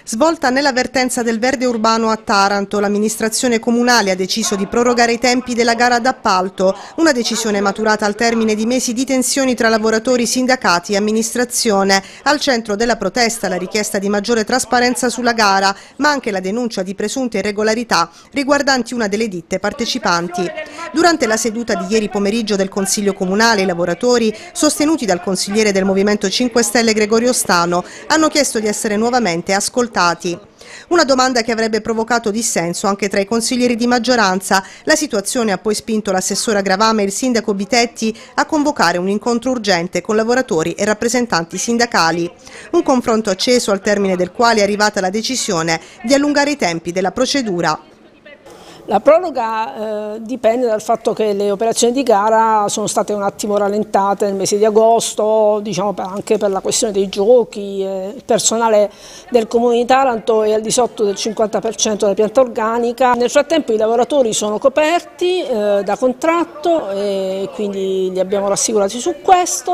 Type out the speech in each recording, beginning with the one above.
Svolta nella vertenza del verde urbano a Taranto, l'amministrazione comunale ha deciso di prorogare i tempi della gara d'appalto, una decisione maturata al termine di mesi di tensioni tra lavoratori, sindacati e amministrazione. Al centro della protesta la richiesta di maggiore trasparenza sulla gara, ma anche la denuncia di presunte irregolarità riguardanti una delle ditte partecipanti. Durante la seduta di ieri pomeriggio del Consiglio Comunale, i lavoratori, sostenuti dal consigliere del Movimento 5 Stelle Gregorio Stano, hanno chiesto di essere nuovamente ascoltati. Una domanda che avrebbe provocato dissenso anche tra i consiglieri di maggioranza. La situazione ha poi spinto l'assessore Gravame e il sindaco Bitetti a convocare un incontro urgente con lavoratori e rappresentanti sindacali. Un confronto acceso al termine del quale è arrivata la decisione di allungare i tempi della procedura. La proroga dipende dal fatto che le operazioni di gara sono state un attimo rallentate nel mese di agosto, diciamo anche per la questione dei giochi. Il personale del Comune di Taranto è al di sotto del 50% della pianta organica. Nel frattempo i lavoratori sono coperti da contratto e quindi li abbiamo rassicurati su questo.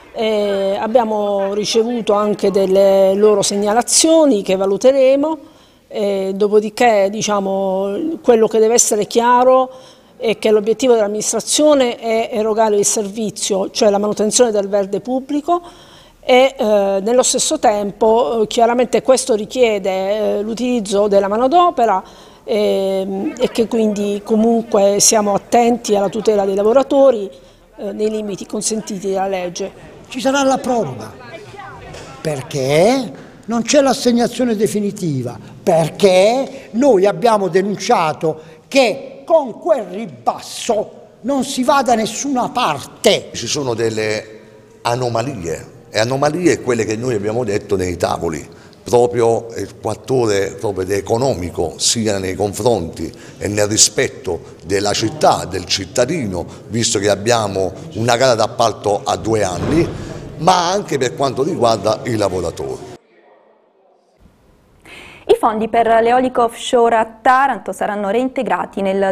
Abbiamo ricevuto anche delle loro segnalazioni che valuteremo. Dopodiché quello che deve essere chiaro è che l'obiettivo dell'amministrazione è erogare il servizio, cioè la manutenzione del verde pubblico e nello stesso tempo chiaramente questo richiede l'utilizzo della manodopera e che quindi comunque siamo attenti alla tutela dei lavoratori nei limiti consentiti dalla legge. Ci sarà la proroga perché non c'è l'assegnazione definitiva, perché noi abbiamo denunciato che con quel ribasso non si va da nessuna parte. Ci sono delle anomalie, e anomalie quelle che noi abbiamo detto nei tavoli, proprio il fattore economico, sia nei confronti e nel rispetto della città, del cittadino, visto che abbiamo una gara d'appalto a 2 anni, ma anche per quanto riguarda i lavoratori. I fondi per l'eolico offshore a Taranto saranno reintegrati nel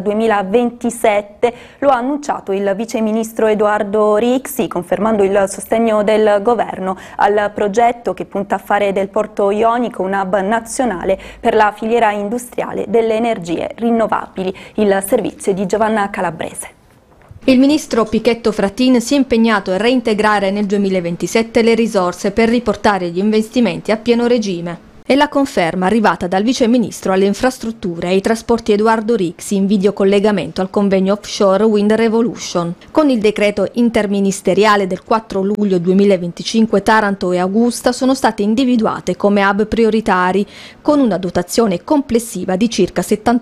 2027, lo ha annunciato il vice ministro Edoardo Rixi, confermando il sostegno del governo al progetto che punta a fare del porto ionico un hub nazionale per la filiera industriale delle energie rinnovabili. Il servizio di Giovanna Calabrese. Il ministro Pichetto Fratin si è impegnato a reintegrare nel 2027 le risorse per riportare gli investimenti a pieno regime. E la conferma arrivata dal vice ministro alle infrastrutture e ai trasporti Edoardo Rixi in videocollegamento al convegno offshore Wind Revolution. Con il decreto interministeriale del 4 luglio 2025 Taranto e Augusta sono state individuate come hub prioritari, con una dotazione complessiva di circa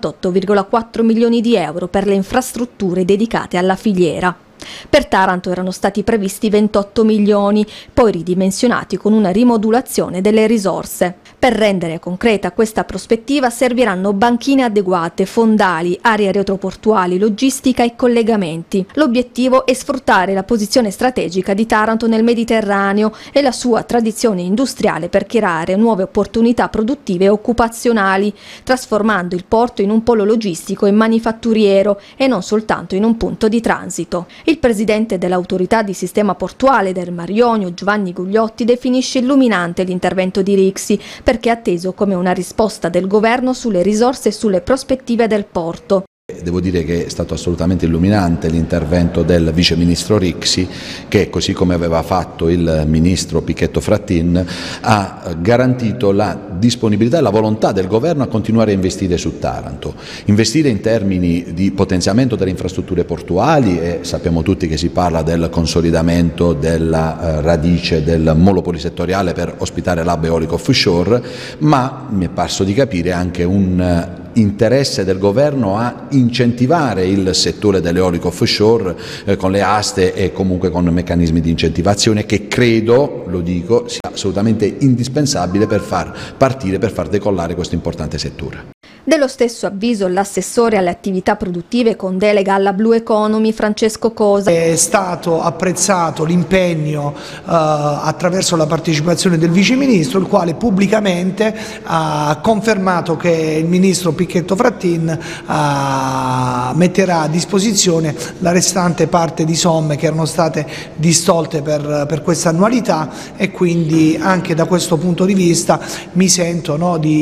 78,4 milioni di euro per le infrastrutture dedicate alla filiera. Per Taranto erano stati previsti 28 milioni, poi ridimensionati con una rimodulazione delle risorse. Per rendere concreta questa prospettiva serviranno banchine adeguate, fondali, aree retroportuali, logistica e collegamenti. L'obiettivo è sfruttare la posizione strategica di Taranto nel Mediterraneo e la sua tradizione industriale per creare nuove opportunità produttive e occupazionali, trasformando il porto in un polo logistico e manifatturiero e non soltanto in un punto di transito. Il presidente dell'autorità di sistema portuale del Mar Ionio, Giovanni Gugliotti, definisce illuminante l'intervento di Rixi perché è atteso come una risposta del governo sulle risorse e sulle prospettive del porto. Devo dire che è stato assolutamente illuminante l'intervento del vice ministro Rixi che, così come aveva fatto il ministro Pichetto Fratin, ha garantito la disponibilità e la volontà del governo a continuare a investire su Taranto. Investire in termini di potenziamento delle infrastrutture portuali, e sappiamo tutti che si parla del consolidamento della radice del molo polisettoriale per ospitare l'hub eolico offshore, ma mi è parso di capire anche un interesse del governo a incentivare il settore dell'eolico offshore con le aste e comunque con meccanismi di incentivazione che credo, lo dico, sia assolutamente indispensabile per far partire, per far decollare questo importante settore. Dello stesso avviso l'assessore alle attività produttive con delega alla Blue Economy Francesco Cosa. È stato apprezzato l'impegno attraverso la partecipazione del Vice Ministro, il quale pubblicamente ha confermato che il Ministro Pichetto Fratin metterà a disposizione la restante parte di somme che erano state distolte per questa annualità, e quindi anche da questo punto di vista mi sento di